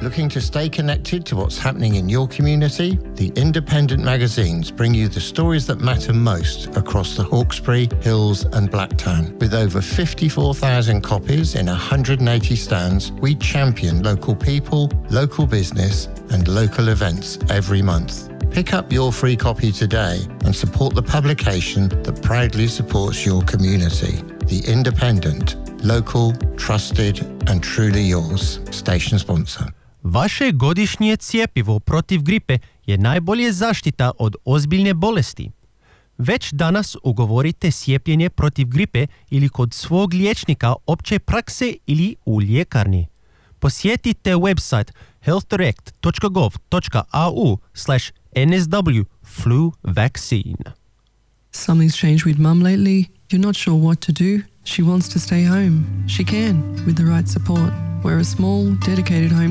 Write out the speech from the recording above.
Looking to stay connected to what's happening in your community? The independent magazines bring you the stories that matter most across the Hawkesbury, Hills and Blacktown. With over 54,000 copies in 180 stands, we champion local people, local business and local events every month. Pick up your free copy today and support the publication that proudly supports your community. The Independent. Local, trusted and truly yours. Station sponsor. Vaše godišnje cjepivo protiv gripe je najbolje zaštita od ozbiljne bolesti. Već danas ugovorite cijepljenje protiv gripe ili kod svog liječnika opće prakse ili u ljekarni. Posjetite website healthdirect.gov.au/NSW flu vaccine. Something's changed with Mum lately. You're not sure what to do. She wants to stay home. She can, with the right support. We're a small, dedicated home